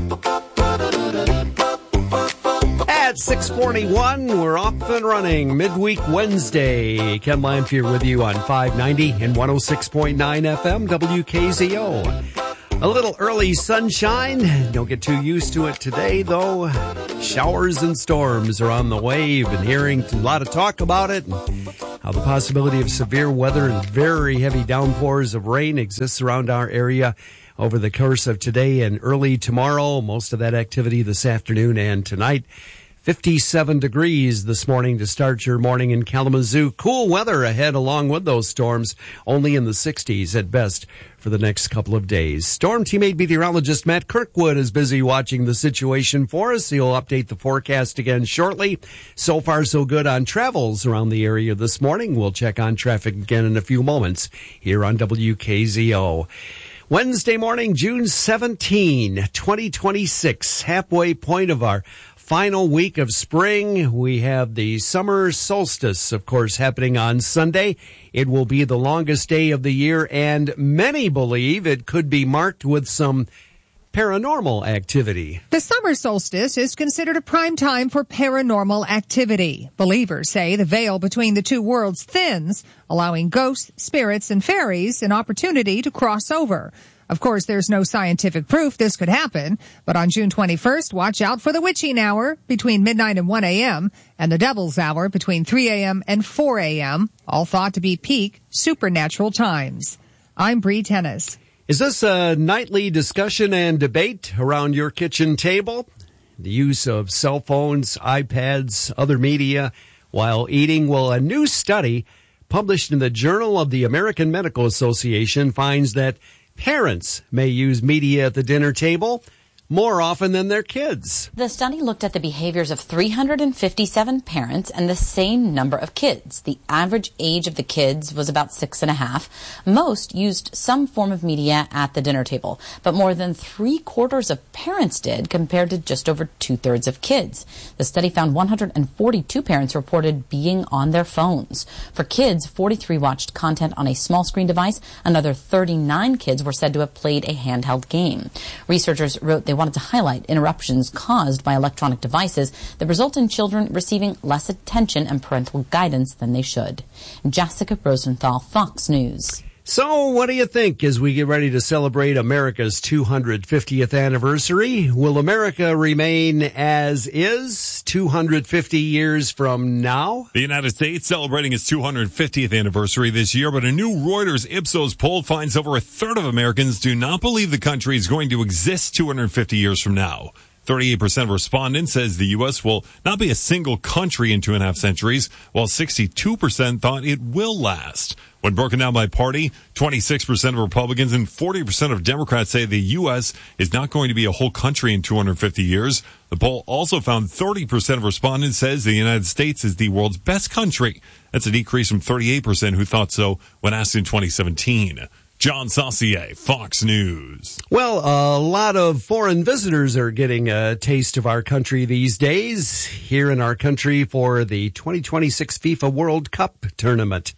At six forty-one, we're off and running. Midweek Wednesday. Ken Lanfear with you on five ninety and one oh six point nine F M W K Z O. A little early sunshine. Don't get too used to it today, though. Showers and storms are on the way. You've been hearing a lot of talk about it. How the possibility of severe weather and very heavy downpours of rain exists around our area over the course of today and early tomorrow. Most of that activity this afternoon and tonight. fifty-seven degrees this morning to start your morning in Kalamazoo. Cool weather ahead along with those storms, only in the sixties at best for the next couple of days. Storm teammate meteorologist Matt Kirkwood is busy watching the situation for us. He'll update the forecast again shortly. So far, so good on travels around the area this morning. We'll check on traffic again in a few moments here on W K Z O. Wednesday morning, June seventeenth, twenty twenty-six, halfway point of our final week of spring. We have the summer solstice, of course, happening on Sunday. It will be the longest day of the year, and many believe it could be marked with some paranormal activity. The summer solstice is considered a prime time for paranormal activity. Believers say the veil between the two worlds thins, allowing ghosts, spirits, and fairies an opportunity to cross over. Of course, there's no scientific proof this could happen, but on June twenty-first, watch out for the witching hour between midnight and one a.m. and the devil's hour between three a.m. and four a.m., all thought to be peak supernatural times. I'm Bree Tennis. Is this a nightly discussion and debate around your kitchen table? The use of cell phones, iPads, other media while eating? Well, a new study published in the Journal of the American Medical Association finds that parents may use media at the dinner table more often than their kids. The study looked at the behaviors of three hundred fifty-seven parents and the same number of kids. The average age of the kids was about six and a half. Most used some form of media at the dinner table, but more than three quarters of parents did compared to just over two thirds of kids. The study found one hundred forty-two parents reported being on their phones. For kids, forty-three watched content on a small screen device. Another thirty-nine kids were said to have played a handheld game. Researchers wrote they wanted to highlight interruptions caused by electronic devices that result in children receiving less attention and parental guidance than they should. Jessica Rosenthal, Fox News. So what do you think as we get ready to celebrate America's two hundred fiftieth anniversary? Will America remain as is two hundred fifty years from now? The United States celebrating its two hundred fiftieth anniversary this year, but a new Reuters Ipsos poll finds over a third of Americans do not believe the country is going to exist two hundred fifty years from now. thirty-eight percent of respondents says the U S will not be a single country in two and a half centuries, while sixty-two percent thought it will last. When broken down by party, twenty-six percent of Republicans and forty percent of Democrats say the U S is not going to be a whole country in two hundred fifty years. The poll also found thirty percent of respondents says the United States is the world's best country. That's a decrease from thirty-eight percent who thought so when asked in twenty seventeen. John Saucier, Fox News. Well, a lot of foreign visitors are getting a taste of our country these days here in our country for the twenty twenty-six FIFA World Cup tournament.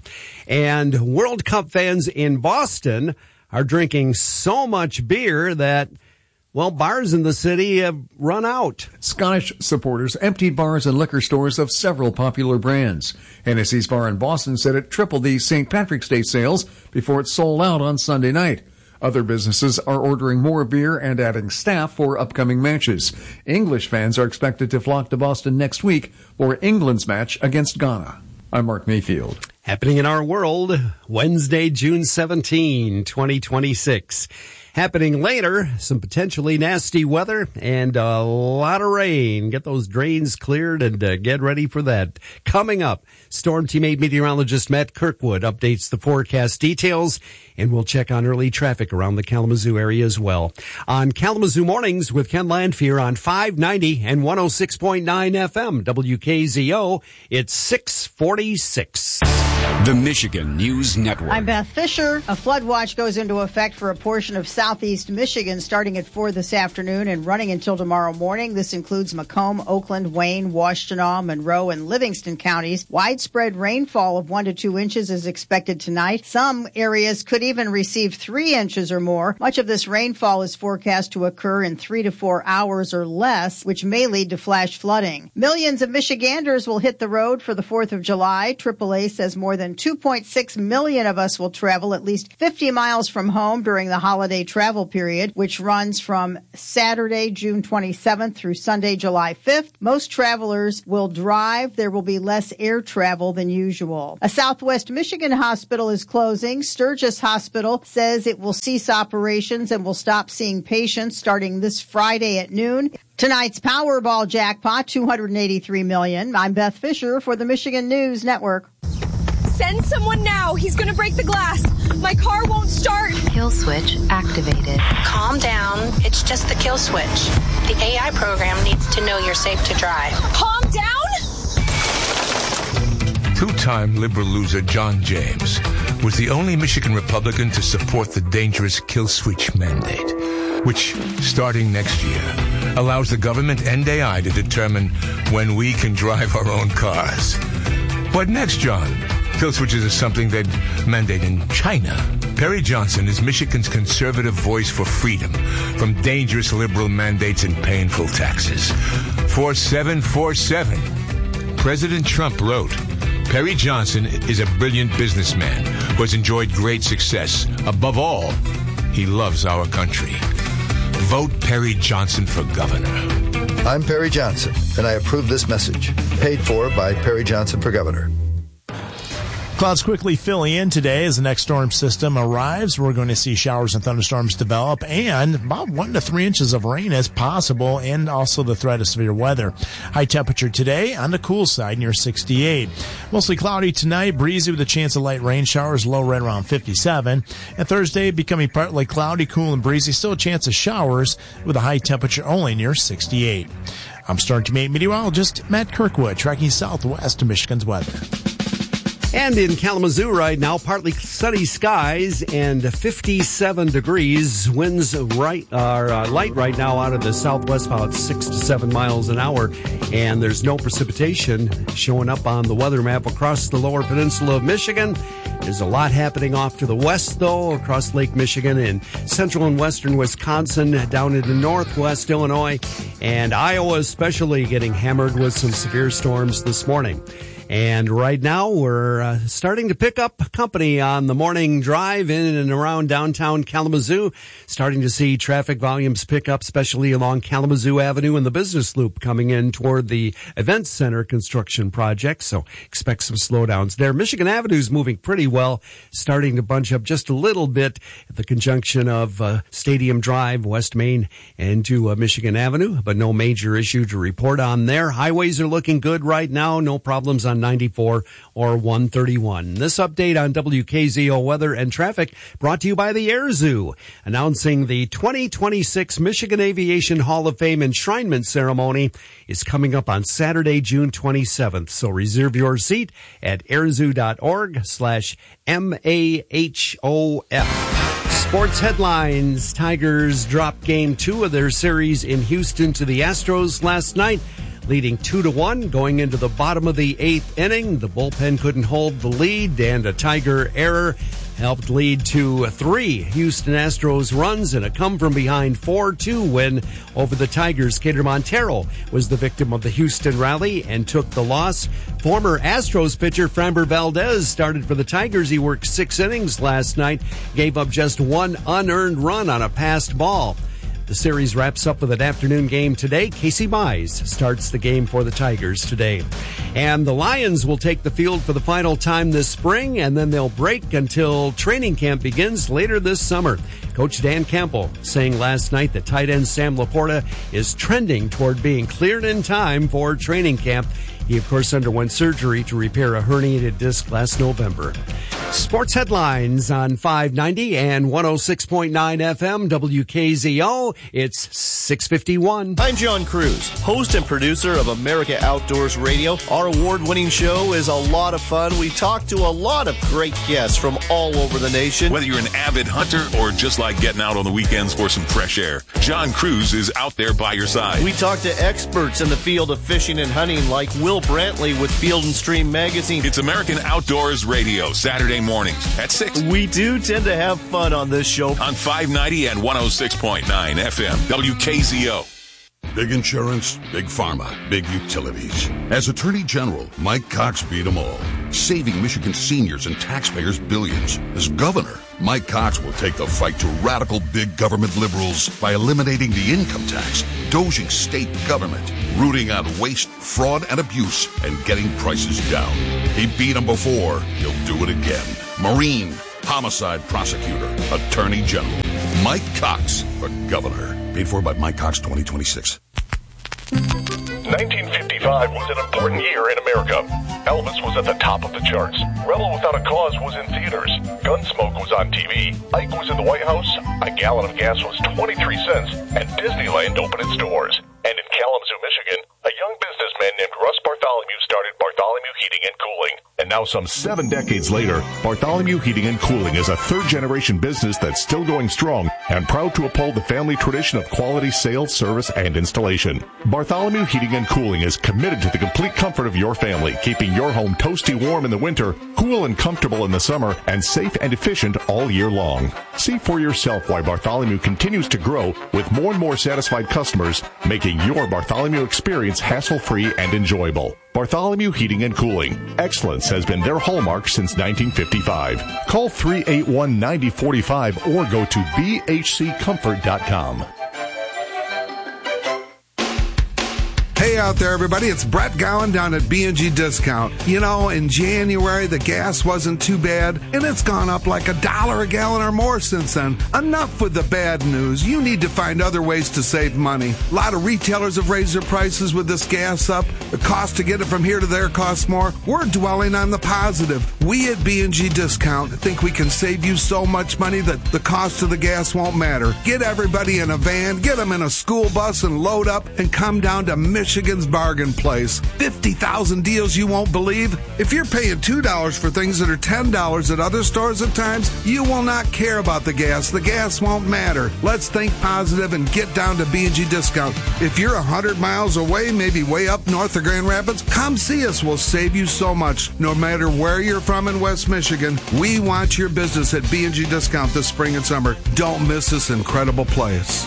And World Cup fans in Boston are drinking so much beer that, well, bars in the city have run out. Scottish supporters emptied bars and liquor stores of several popular brands. Hennessy's bar in Boston said it tripled the Saint Patrick's Day sales before it sold out on Sunday night. Other businesses are ordering more beer and adding staff for upcoming matches. English fans are expected to flock to Boston next week for England's match against Ghana. I'm Mark Mayfield. Happening in our world, Wednesday, June seventeenth, twenty twenty-six. Happening later, some potentially nasty weather and a lot of rain. Get those drains cleared and uh, get ready for that. Coming up, Storm Team eight meteorologist Matt Kirkwood updates the forecast details, and we'll check on early traffic around the Kalamazoo area as well. On Kalamazoo Mornings with Ken Landfear on five ninety and one oh six point nine F M W K Z O, it's six forty-six. The Michigan News Network. I'm Beth Fisher. A flood watch goes into effect for a portion of southeast Michigan starting at four this afternoon and running until tomorrow morning. This includes Macomb, Oakland, Wayne, Washtenaw, Monroe, and Livingston counties. Widespread rainfall of one to two inches is expected tonight. Some areas could even receive three inches or more. Much of this rainfall is forecast to occur in three to four hours or less, which may lead to flash flooding. Millions of Michiganders will hit the road for the fourth of July. triple A says more than two point six million of us will travel at least fifty miles from home during the holiday travel period, which runs from Saturday, June twenty-seventh through Sunday, July fifth. Most travelers will drive. There will be less air travel than usual. A Southwest Michigan hospital is closing. Sturgis Hospital says it will cease operations and will stop seeing patients starting this Friday at noon. Tonight's Powerball jackpot, two hundred eighty-three million dollars. I'm Beth Fisher for the Michigan News Network. Send someone now. He's going to break the glass. My car won't start. Kill switch activated. Calm down. It's just the kill switch. The A I program needs to know you're safe to drive. Calm down? Two-time liberal loser John James was the only Michigan Republican to support the dangerous kill switch mandate, which, starting next year, allows the government and A I to determine when we can drive our own cars. What next, John? Kill switches is something they'd mandate in China. Perry Johnson is Michigan's conservative voice for freedom from dangerous liberal mandates and painful taxes. four seven four seven. President Trump wrote, Perry Johnson is a brilliant businessman who has enjoyed great success. Above all, he loves our country. Vote Perry Johnson for governor. I'm Perry Johnson, and I approve this message. Paid for by Perry Johnson for governor. Clouds quickly filling in today as the next storm system arrives. We're going to see showers and thunderstorms develop, and about one to three inches of rain is possible, and also the threat of severe weather. High temperature today on the cool side near sixty-eight. Mostly cloudy tonight, breezy with a chance of light rain showers, low right around fifty-seven. And Thursday becoming partly cloudy, cool and breezy, still a chance of showers with a high temperature only near sixty-eight. I'm Storm Team eight meteorologist Matt Kirkwood, tracking southwest to Michigan's weather. And in Kalamazoo right now, partly sunny skies and fifty-seven degrees. Winds right are uh, light right now out of the southwest, about six to seven miles an hour. And there's no precipitation showing up on the weather map across the lower peninsula of Michigan. There's a lot happening off to the west, though, across Lake Michigan and central and western Wisconsin, down into northwest Illinois, and Iowa especially getting hammered with some severe storms this morning. And right now, we're uh, starting to pick up company on the morning drive in and around downtown Kalamazoo. Starting to see traffic volumes pick up, especially along Kalamazoo Avenue and the business loop coming in toward the Event Center construction project. So expect some slowdowns there. Michigan Avenue is moving pretty well, starting to bunch up just a little bit at the conjunction of uh, Stadium Drive, West Main, and to uh, Michigan Avenue, but no major issue to report on there. Highways are looking good right now. No problems on ninety-four or one thirty-one. This update on W K Z O weather and traffic brought to you by the Air Zoo, announcing the twenty twenty-six Michigan Aviation Hall of Fame enshrinement ceremony is coming up on Saturday, June twenty-seventh. So reserve your seat at airzoo.org slash M A H O F. Sports headlines. Tigers dropped game two of their series in Houston to the Astros last night, leading two to one going into the bottom of the eighth inning. The bullpen couldn't hold the lead, and a Tiger error helped lead to three Houston Astros runs and a come-from-behind four two win over the Tigers. Kader Montero was the victim of the Houston rally and took the loss. Former Astros pitcher Framber Valdez started for the Tigers. He worked six innings last night, gave up just one unearned run on a passed ball. The series wraps up with an afternoon game today. Casey Mize starts the game for the Tigers today. And the Lions will take the field for the final time this spring, and then they'll break until training camp begins later this summer. Coach Dan Campbell saying last night that tight end Sam Laporta is trending toward being cleared in time for training camp. He, of course, underwent surgery to repair a herniated disc last November. Sports headlines on five ninety and one oh six point nine F M W K Z O. It's six fifty-one. I'm John Cruz, host and producer of America Outdoors Radio. Our award-winning show is a lot of fun. We talk to a lot of great guests from all over the nation. Whether you're an avid hunter or just like getting out on the weekends for some fresh air, John Cruz is out there by your side. We talk to experts in the field of fishing and hunting like Will Brantley with Field and Stream Magazine. It's American Outdoors Radio, Saturday mornings at six. We do tend to have fun on this show. On five ninety and one oh six point nine F M, W K Z O. Big insurance, big pharma, big utilities. As Attorney General, Mike Cox beat them all, saving Michigan seniors and taxpayers billions. As governor, Mike Cox will take the fight to radical big government liberals by eliminating the income tax, doging state government, rooting out waste, fraud, and abuse, and getting prices down. He beat them before. He'll do it again. Marine, homicide prosecutor, Attorney General. Mike Cox for governor. Paid for by Mike Cox twenty twenty-six. nineteen fifty-five was an important year in America. Elvis was at the top of the charts. Rebel Without a Cause was in theaters. Gunsmoke was on T V. Ike was in the White House. A gallon of gas was twenty-three cents. And Disneyland opened its doors. And in Kalamazoo, Michigan, a young businessman named Russ Bartholomew started Bartholomew Heating and Cooling. And now some seven decades later, Bartholomew Heating and Cooling is a third-generation business that's still going strong and proud to uphold the family tradition of quality sales, service, and installation. Bartholomew Heating and Cooling is committed to the complete comfort of your family, keeping your home toasty warm in the winter, cool and comfortable in the summer, and safe and efficient all year long. See for yourself why Bartholomew continues to grow with more and more satisfied customers, making your Bartholomew experience hassle-free and enjoyable. Bartholomew Heating and Cooling. Excellence has been their hallmark since nineteen fifty-five. Call three eight one, nine oh four five or go to b h c comfort dot com. Hey out there, everybody. It's Brett Gowan down at B and G Discount. You know, in January, the gas wasn't too bad, and it's gone up like a dollar a gallon or more since then. Enough with the bad news. You need to find other ways to save money. A lot of retailers have raised their prices with this gas up. The cost to get it from here to there costs more. We're dwelling on the positive. We at B and G Discount think we can save you so much money that the cost of the gas won't matter. Get everybody in a van, get them in a school bus, and load up and come down to Michigan. Michigan's bargain place. fifty thousand deals you won't believe. If you're paying two dollars for things that are ten dollars at other stores at times, you will not care about the gas. The gas won't matter. Let's think positive and get down to B and G Discount. If you're one hundred miles away, maybe way up north of Grand Rapids, come see us. We'll save you so much. No matter where you're from in West Michigan, we want your business at B and G Discount this spring and summer. Don't miss this incredible place.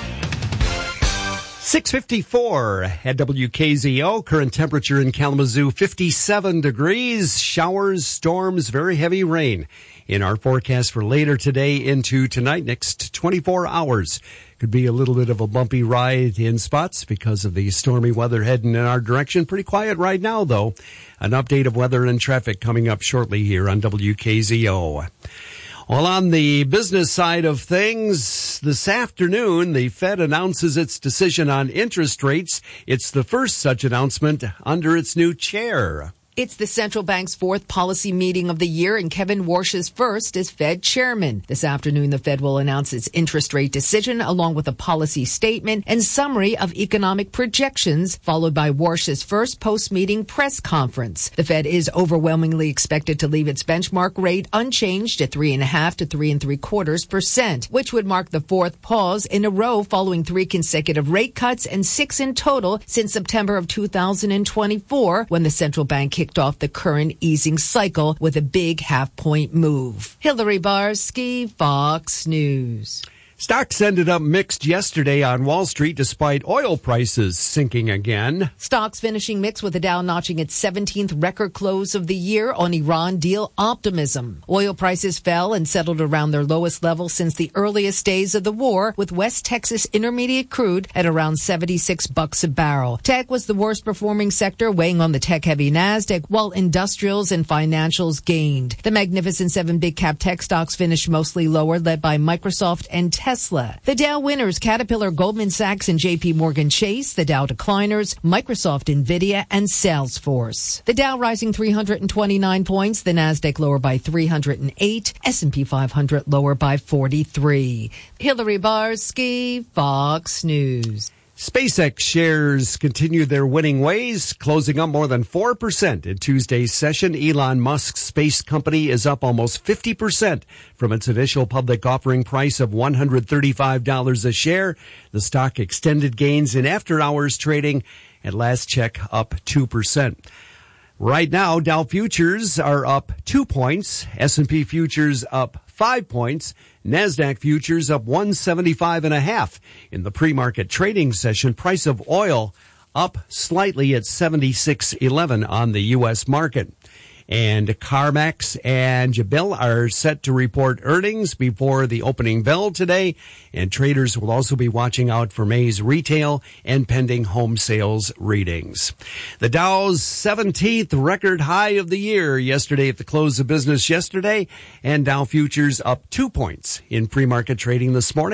six fifty-four at W K Z O. Current temperature in Kalamazoo, fifty-seven degrees. Showers, storms, very heavy rain in our forecast for later today into tonight. Next twenty-four hours could be a little bit of a bumpy ride in spots because of the stormy weather heading in our direction. Pretty quiet right now, though. An update of weather and traffic coming up shortly here on W K Z O. Well, on the business side of things, this afternoon, the Fed announces its decision on interest rates. It's the first such announcement under its new chair. It's the central bank's fourth policy meeting of the year, and Kevin Warsh's first as Fed chairman. This afternoon, the Fed will announce its interest rate decision along with a policy statement and summary of economic projections, followed by Warsh's first post-meeting press conference. The Fed is overwhelmingly expected to leave its benchmark rate unchanged at three and a half to three and three quarters percent, which would mark the fourth pause in a row following three consecutive rate cuts and six in total since September of two thousand twenty-four, when the central bank kicked off the current easing cycle with a big half-point move. Hillary Barsky, Fox News. Stocks ended up mixed yesterday on Wall Street despite oil prices sinking again. Stocks finishing mixed with the Dow notching its seventeenth record close of the year on Iran deal optimism. Oil prices fell and settled around their lowest level since the earliest days of the war, with West Texas Intermediate crude at around seventy-six bucks a barrel. Tech was the worst performing sector, weighing on the tech-heavy Nasdaq, while industrials and financials gained. The Magnificent Seven big cap tech stocks finished mostly lower, led by Microsoft and Tesla. The Dow winners, Caterpillar, Goldman Sachs, and J P Morgan Chase. The Dow decliners, Microsoft, Nvidia, and Salesforce. The Dow rising three hundred twenty-nine points, the Nasdaq lower by three hundred eight, S and P five hundred lower by forty-three. Hillary Barsky, Fox News. SpaceX shares continue their winning ways, closing up more than four percent in Tuesday's session. Elon Musk's space company is up almost fifty percent from its initial public offering price of one hundred thirty-five dollars a share. The stock extended gains in after-hours trading, at last check up two percent. Right now, Dow futures are up two points, S and P futures up five points, Nasdaq futures up one seventy-five and a half. In the pre-market trading session, price of oil up slightly at seventy-six eleven on the U S market. And CarMax and Jabil are set to report earnings before the opening bell today, and traders will also be watching out for May's retail and pending home sales readings. The Dow's seventeenth record high of the year yesterday at the close of business yesterday, and Dow futures up two points in pre-market trading this morning.